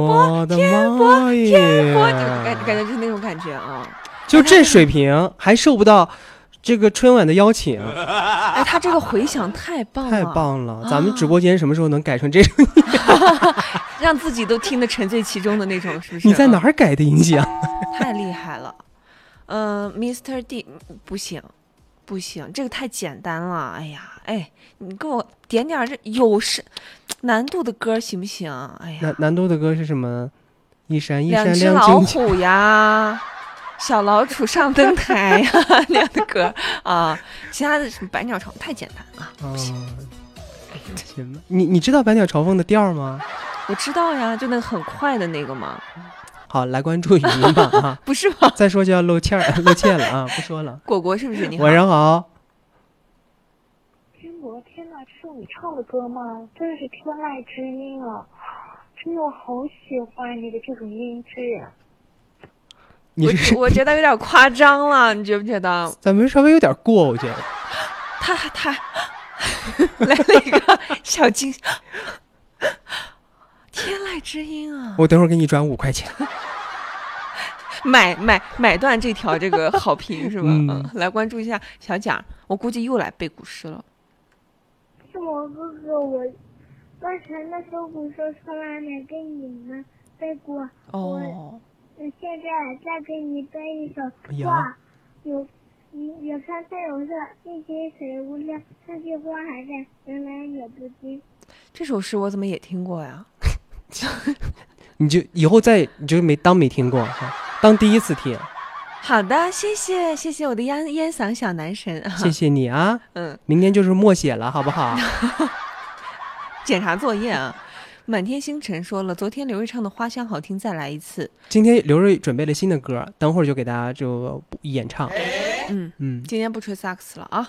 我的妈耶！ 我就感觉就是那种感觉啊。 就这水平还受不到这个春晚的邀请。 哎，他这个回响太棒了， 太棒了！咱们直播间什么时候能改成这种？ 让自己都听得沉醉其中的那种，是不是？ 你在哪儿改的音响？ 太厉害了。Mr. D 不行，不行，这个太简单了。哎呀，哎，你给我点点这有难度的歌行不行？哎呀， 难度的歌是什么？一闪一闪两只亮老晶晶。 虎呀，小老鼠上灯台呀，那样的歌啊。其他的什么百鸟朝太简单啊，不行。 行吧，你知道百鸟朝凤的调吗？ 我知道呀，就那个很快的那个嘛。 好，来关注语音吧啊！ 不是吗？ 再说就要露怯了啊！不说了。 果果是不是你好？ 晚上好。 金博，天哪，这是你唱的歌吗？真的是天籁之音啊！真的，我好喜欢你的这种音质。 我觉得有点夸张了，你觉不觉得？ 咱们稍微有点过，我觉得。 他来了一个小惊，天籁之音啊！ 我等会儿给你转5块钱。 买断这条这个好评是吧？来关注一下小蒋，我估计又来背古诗了。 是我哥哥，我刚才那首古诗从来没给你们背过。 哦。 我现在再给你背一首话，有山色有色，一溪水无量，四季花还在，人来也不惊。 这首诗我怎么也听过呀？ 你就以后你就没听过，当第一次听。 好的，谢谢我的烟嗓小男神， 谢谢你啊。明天就是默写了，好不好？ 检查作业啊。满天星辰说了，昨天刘瑞唱的《花香》好听，再来一次。 今天刘瑞准备了新的歌，等会儿就给大家就演唱。 今天不吹萨克斯了啊。